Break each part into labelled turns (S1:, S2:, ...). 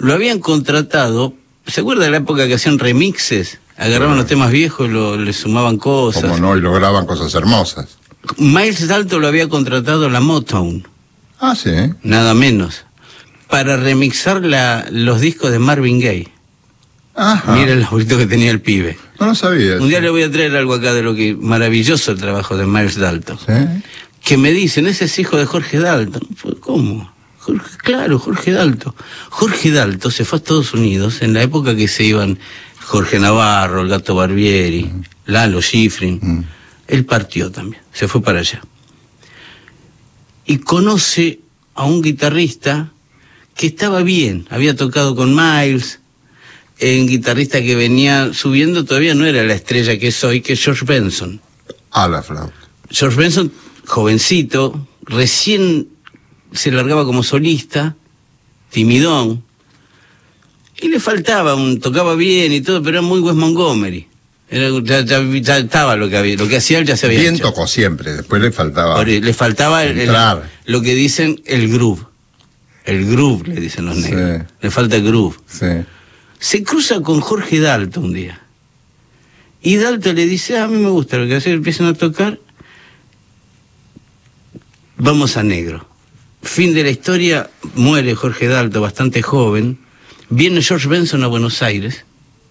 S1: lo habían contratado. ¿Se acuerda de la época que hacían remixes? Agarraban los temas viejos y le sumaban cosas.
S2: Como no, y lograban cosas hermosas.
S1: Miles Dalton lo había contratado la Motown.
S2: Ah, sí.
S1: Nada menos. Para remixar los discos de Marvin Gaye.
S2: Ajá.
S1: Mira el laburito que tenía el pibe.
S2: No lo sabía.
S1: Un día le voy a traer algo acá de lo que... Maravilloso el trabajo de Miles Dalton.
S2: ¿Sí?
S1: Que me dicen, ese es hijo de Jorge Dalton. ¿Cómo? Claro, Jorge Dalton. Jorge Dalton se fue a Estados Unidos en la época que se iban Jorge Navarro, el Gato Barbieri, Lalo Schifrin. Él partió también, se fue para allá. Y conoce a un guitarrista que estaba bien, había tocado con Miles, un guitarrista que venía subiendo, todavía no era la estrella que es hoy, que es George Benson.
S2: A la flauta.
S1: George Benson, jovencito, recién se largaba como solista, timidón, y le faltaba, tocaba bien y todo, pero era muy Wes Montgomery. Ya estaba lo que hacía él, ya se había
S2: bien
S1: hecho.
S2: Tocó siempre, después le faltaba...
S1: Le faltaba lo que dicen el groove. El groove, le dicen los negros. Sí. Le falta el groove.
S2: Sí.
S1: Se cruza con Jorge Dalton un día. Y Dalton le dice, a mí me gusta lo que hacen, empiezan a tocar. Vamos a negro. Fin de la historia, muere Jorge Dalton, bastante joven. Viene George Benson a Buenos Aires.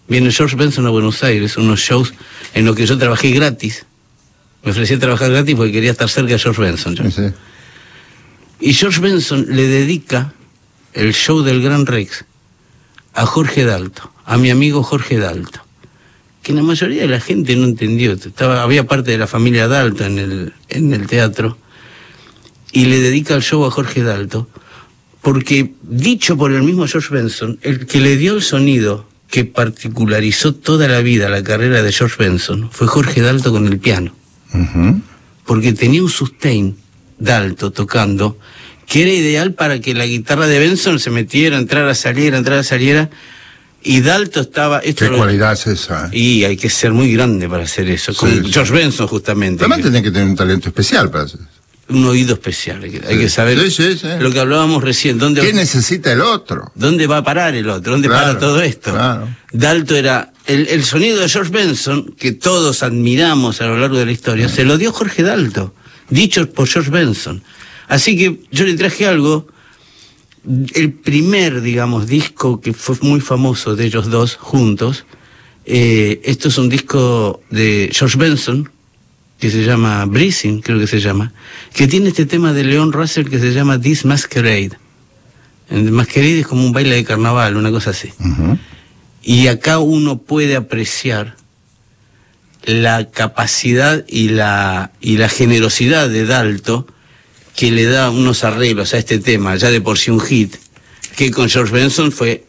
S1: Unos shows en los que yo trabajé gratis. Me ofrecí a trabajar gratis porque quería estar cerca de George Benson.
S2: Sí.
S1: Y George Benson le dedica el show del Gran Rex a Jorge Dalton, a mi amigo Jorge Dalton, que la mayoría de la gente no entendió. Había parte de la familia Dalton en el teatro, y le dedica el show a Jorge Dalton, porque, dicho por el mismo George Benson, el que le dio el sonido que particularizó toda la vida la carrera de George Benson fue Jorge Dalton con el piano. Porque tenía un sustain Dalton tocando que era ideal para que la guitarra de Benson se metiera, entrara, saliera, y Dalton estaba...
S2: ¿Qué cualidad es esa?
S1: Y hay que ser muy grande para hacer eso, con George Benson justamente.
S2: Además tenés que tener un talento especial para hacer eso.
S1: Un oído especial, hay que saber lo que hablábamos recién.
S2: ¿Qué necesita el otro?
S1: ¿Dónde va a parar el otro? ¿Dónde para todo esto?
S2: Claro.
S1: Dalton era... El sonido de George Benson, que todos admiramos a lo largo de la historia, se lo dio Jorge Dalton, dicho por George Benson. Así que yo le traje algo, el primer, digamos, disco que fue muy famoso de ellos dos juntos. Esto es un disco de George Benson, que se llama Breezing, creo que se llama, que tiene este tema de Leon Russell que se llama This Masquerade. El Masquerade es como un baile de carnaval, una cosa así. Y acá uno puede apreciar la capacidad y la generosidad de Dalton, que le da unos arreglos a este tema, ya de por sí un hit, que con George Benson fue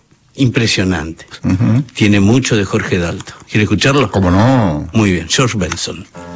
S1: impresionante. Tiene mucho de Jorge Dalton. ¿Quiere escucharlo?
S2: ¿Cómo no?
S1: Muy bien, George Benson.